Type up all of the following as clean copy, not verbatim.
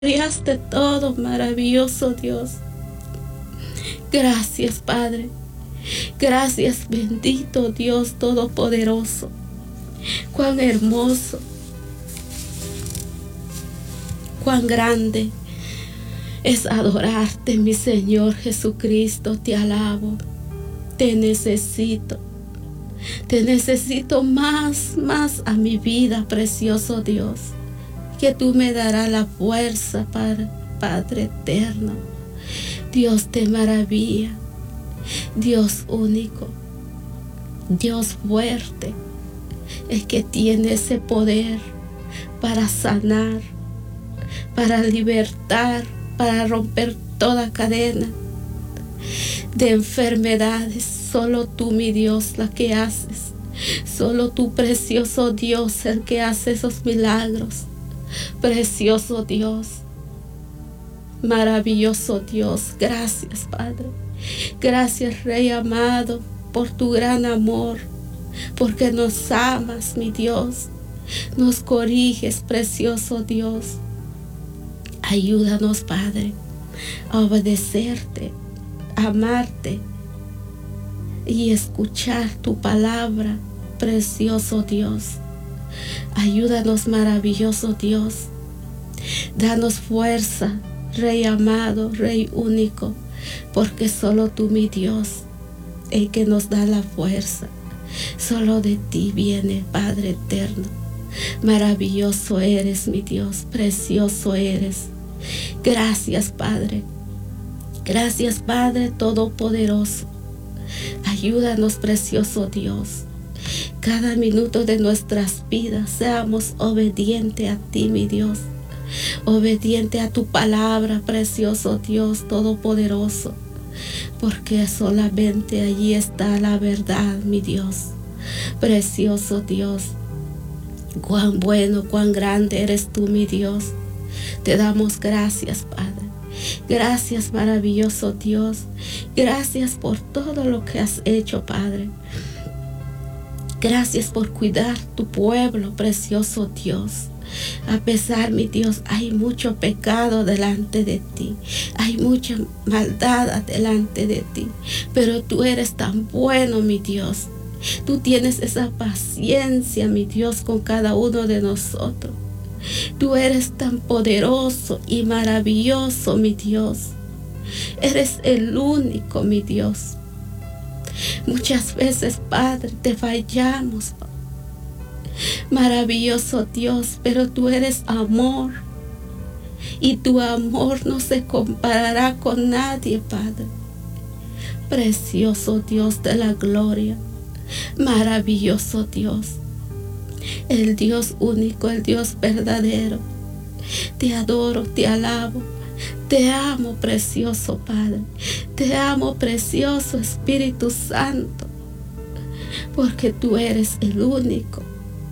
Creaste todo, maravilloso Dios. Gracias, Padre. Gracias, bendito Dios Todopoderoso. Cuán hermoso, cuán grande es adorarte, mi Señor Jesucristo. Te alabo, te necesito más a mi vida, precioso Dios, que tú me darás la fuerza, Padre eterno, Dios de maravilla, Dios único, Dios fuerte, el que tiene ese poder para sanar, para libertar, para romper toda cadena de enfermedades. Solo tú, mi Dios, la que haces. Solo tú, precioso Dios, el que hace esos milagros. Precioso Dios, maravilloso Dios. Gracias, Padre. Gracias, Rey amado, por tu gran amor, porque nos amas, mi Dios. Nos corriges, precioso Dios. Ayúdanos, Padre, a obedecerte, a amarte y escuchar tu palabra, precioso Dios. Ayúdanos, maravilloso Dios. Danos fuerza, Rey amado, Rey único, porque solo tú, mi Dios, el que nos da la fuerza. Solo de ti viene, Padre eterno. Maravilloso eres, mi Dios, precioso eres. Gracias, Padre. Gracias, Padre Todopoderoso. Ayúdanos, precioso Dios. Cada minuto de nuestras vidas seamos obedientes a ti, mi Dios. Obediente a tu palabra, precioso Dios Todopoderoso. Porque solamente allí está la verdad, mi Dios. Precioso Dios. Cuán bueno, cuán grande eres tú, mi Dios. Te damos gracias, Padre. Gracias, maravilloso Dios. Gracias por todo lo que has hecho, Padre. Gracias por cuidar tu pueblo, precioso Dios. A pesar, mi Dios, hay mucho pecado delante de ti. Hay mucha maldad delante de ti. Pero tú eres tan bueno, mi Dios. Tú tienes esa paciencia, mi Dios, con cada uno de nosotros. Tú eres tan poderoso y maravilloso, mi Dios. Eres el único, mi Dios. Muchas veces, Padre, te fallamos. Maravilloso Dios, pero tú eres amor. Y tu amor no se comparará con nadie, Padre. Precioso Dios de la gloria. Maravilloso Dios. El Dios único, el Dios verdadero. Te adoro, te alabo. Te amo, precioso Padre. Te amo, precioso Espíritu Santo. Porque tú eres el único.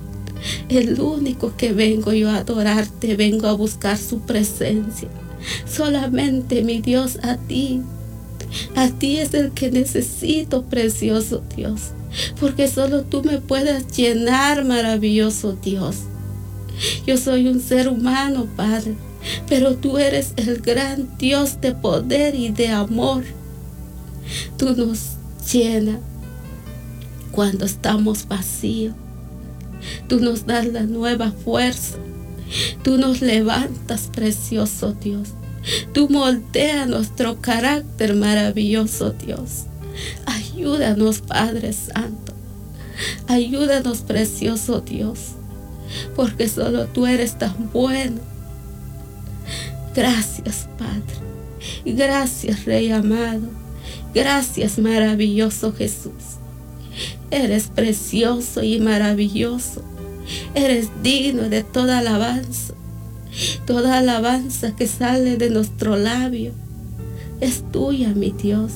El único que vengo yo a adorarte. Vengo a buscar su presencia. Solamente, mi Dios, a ti. A ti es el que necesito, precioso Dios. Porque solo tú me puedes llenar, maravilloso Dios. Yo soy un ser humano, Padre, pero tú eres el gran Dios de poder y de amor. Tú nos llenas cuando estamos vacíos. Tú nos das la nueva fuerza. Tú nos levantas, precioso Dios. Tú moldeas nuestro carácter, maravilloso Dios. Ayúdanos, Padre Santo. Ayúdanos, precioso Dios. Porque solo tú eres tan bueno. Gracias, Padre. Gracias, Rey amado. Gracias, maravilloso Jesús. Eres precioso y maravilloso. Eres digno de toda alabanza. Toda alabanza que sale de nuestro labio es tuya, mi Dios.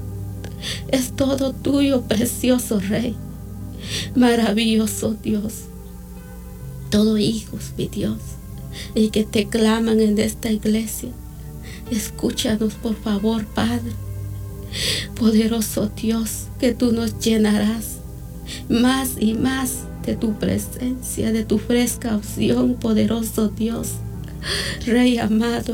Es todo tuyo, precioso Rey. Maravilloso Dios. Todos hijos, mi Dios, y que te claman en esta iglesia, escúchanos, por favor, Padre. Poderoso Dios, que tú nos llenarás más y más de tu presencia, de tu fresca unción, poderoso Dios. Rey amado,